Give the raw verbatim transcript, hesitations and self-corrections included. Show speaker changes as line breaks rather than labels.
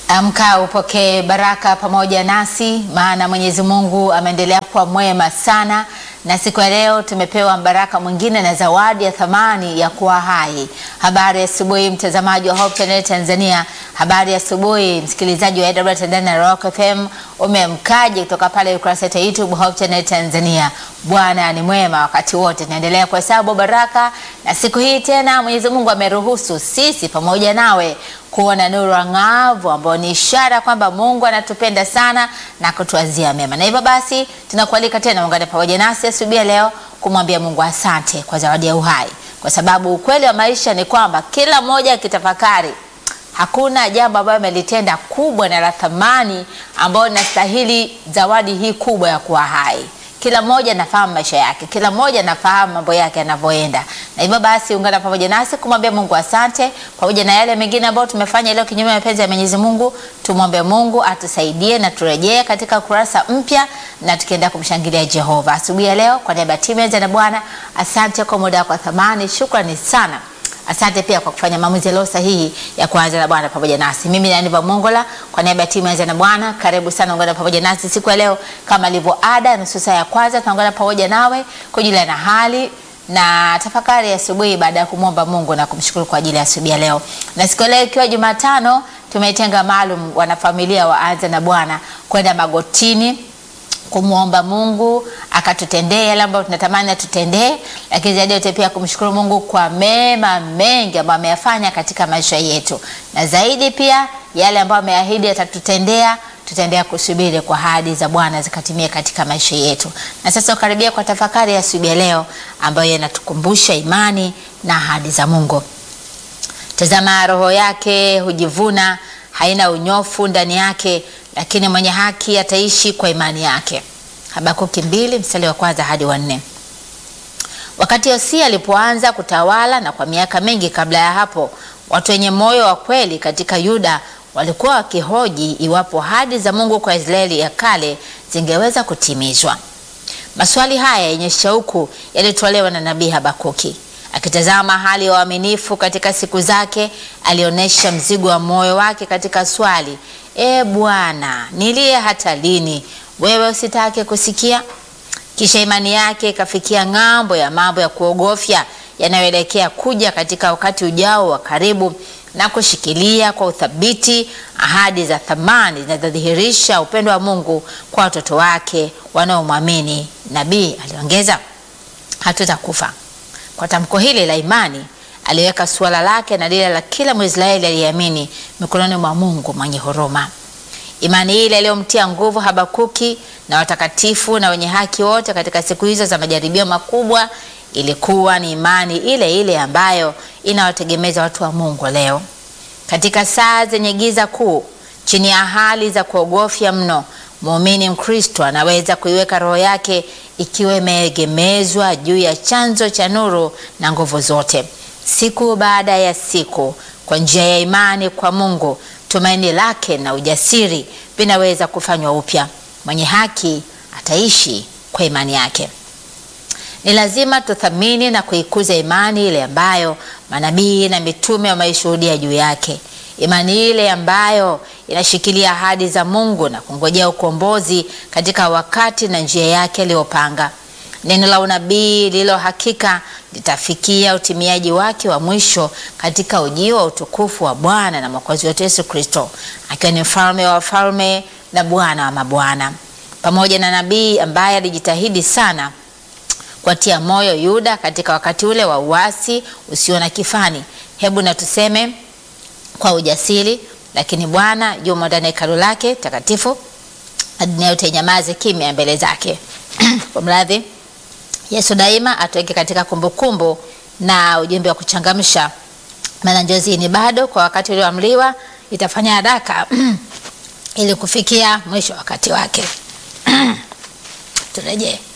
Amka upokee baraka pamoja nasi, maana Mwenyezi Mungu ameendelea kuwa mwema sana, na siku ya leo tumepewa baraka mwingine na zawadi ya thamani ya kuwa hai. Habari ya asubuhi mtazamaji wa Hope Channel Tanzania, habari ya asubuhi msikilizaji wa A W R Tanzania na Rock F M. Umemkaje kutoka pale ukurasa wa YouTube Hope Channel Tanzania. Bwana ni mwema wakati wote, tunaendelea kuhesabu baraka, na siku hii tena Mwenyezi Mungu ameruhusu sisi pamoja nawe kuona nuru angavu ambayo ni ishara kwamba Mungu anatupenda sana na kutuazia mema. Na hivyo basi tunakualika tena ungane pamoja nasi asubuhi leo kumwambia Mungu asante kwa zawadi ya uhai, kwa sababu ukweli wa maisha ni kwamba kila mmoja akitafakari, hakuna jambo ambalo amelitenda kubwa na la thamani ambalo linastahili zawadi hii kubwa ya kuwa hai. Kila mmoja anafahamu maisha yake, kila mmoja anafahamu mambo yake yanavyoenda. Na hivyo basi ungana pamoja nasi kumwambia Mungu asante, pamoja na yale mengine ambayo tumefanya leo kinyume na mapenzi ya Mwenyezi Mungu. Tumwombe Mungu atusaidie na turejee katika kurasa mpya na tukienda kumshangilia Jehova. Asubuhi ya leo kwa niaba ya timu ya na Bwana, asante kwa muda wako thamani, shukrani sana. Asante pia kwa kufanya maamuzi leo sahihi ya kuanza na Bwana pamoja nasi. Mimi ni Aniva Mongola kwa niaba ya timu ya na Bwana, karibu sana ungana pamoja nasi siku ya leo. Kama ilivyo ada, nusu saa ya kwanza tunaungana pamoja nawe kujulia na hali na tafakari ya asubuhi baada ya kumwomba Mungu na kumshukuru kwa ajili ya asubuhi ya leo. Na siku leo ikiwa Jumatano, tumeitenga maalum wanafamilia waanze na Bwana kwenda magotini kumuomba Mungu akatutendee yale ambayo tunatamani atutendee, lakini zaidi yote pia kumshukuru Mungu kwa mema mengi ambayo ameyafanya katika maisha yetu, na zaidi pia yale ambayo ameahidi atatutendea, tutaendelea kusubiri kwa ahadi za Bwana zikatimie katika maisha yetu. Na sasa ukaribia kwa tafakari ya asubuhi leo ambayo inatukumbusha imani na ahadi za Mungu. Tazama, roho yake hujivuna, haina unyofu ndani yake, lakini mwenye haki ataishi kwa imani yake. Habakuki mbili mstari wa kwanza hadi wa nne. Wakati Yosia alipoanza kutawala, na kwa miaka mingi kabla ya hapo, watu wenye moyo wa kweli katika Yuda walikuwa wakihoji iwapo ahadi za Mungu kwa Israeli ya kale zingeweza kutimizwa. Maswali haya yenye shauku yalitolewa na nabii Habakuki. Akitazama hali ya uaminifu katika siku zake, alionyesha mzigo wa moyo wake katika swali, E Bwana, nilie hata lini? Wewe usitake kusikia? Kisha imani yake ikafikia ng'ambo ya mambo ya kuogofya yanayoelekea kuja katika wakati ujao wa karibu, na kushikilia kwa uthabiti ahadi za thamani zinazodhihirisha upendo wa Mungu kwa watoto wake wanaomwamini. Nabii aliongeza, hatutakufa. Kwa tamko hili la imani, aliweka suala lake na lile la kila Mwisraeli aliyeamini mikononi mwa Mungu mwenye huruma. Imani ile iliyomtia nguvu Habakuki na watakatifu na wenye haki wote katika siku hizo za majaribio makubwa ilikuwa ni imani ile ile ambayo inawategemeza watu wa Mungu leo. Katika saa zenye giza kuu, chini ya hali za kuogofya mno, muumini Mkristo anaweza kuiweka roho yake ikiwa imeegemezwa juu ya chanzo cha nuru na nguvu zote. Siku baada ya siku, kwa njia ya imani kwa Mungu, tumaini lake na ujasiri vinaweza kufanywa upya. Mwenye haki ataishi kwa imani yake. Ni lazima tuthamini na kuikuza imani ile ambayo manabii na mitume wameishuhudia juu yake. Imani ile ambayo inashikilia ahadi za Mungu na kungojea ukombozi katika wakati na njia yake aliyopanga. Neno la unabii lilo hakika litafikia utimiaji wake wa mwisho katika ujio wa utukufu wa Bwana na Mwokozi wetu Yesu Kristo, akiwa ni mfalme wa wafalme na Bwana wa mabwana. Pamoja na nabii ambaye alijitahidi sana kuatia moyo Yuda katika wakati ule wa uasi usio na kifani, hebu na tuseme kwa ujasiri, lakini Bwana yumo ndani ya hekalu lake takatifu, dunia yote nyamaze kimya mbele zake. Kwa mradhi, Yesu daima atuweke katika kumbukumbu kumbu na ujumbe wa kuchangamsha, maana njozi ni bado kwa wakati ulioamriwa itafanya haraka ili kufikia mwisho wakati wake. Turejee.